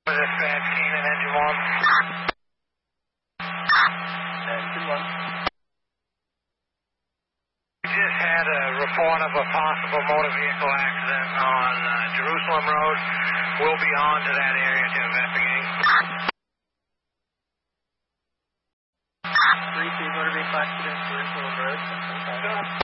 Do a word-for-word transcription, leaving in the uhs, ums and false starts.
Dispatch, Keenan, engine one. Engine one. We just had a report of a possible motor vehicle accident on uh, Jerusalem Road. We'll be on to that area to investigate. three two motor vehicle accident, Jerusalem Road.